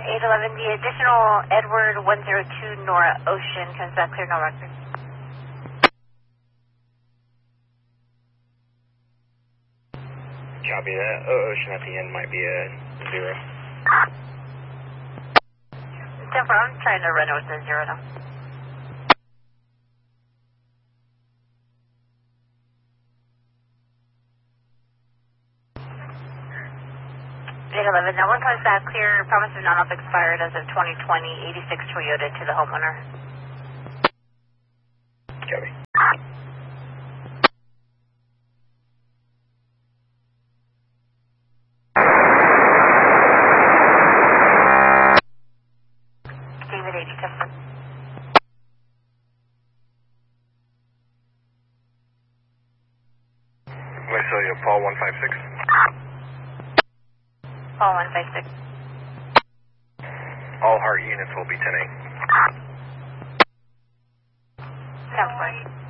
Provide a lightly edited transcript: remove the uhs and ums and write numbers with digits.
811, the additional Edward 102 Nora Ocean comes back clear, no record. Copy that. Ocean at the end might be a 0. 10-4, I'm trying to run it with a 0 now. 811, that one comes back clear, promise of non-off expired as of 2020, 86 Toyota to the homeowner. Copy. David 87. Visalia, Paul 156. Paul 156. All heart units will be 10-8. 10-4.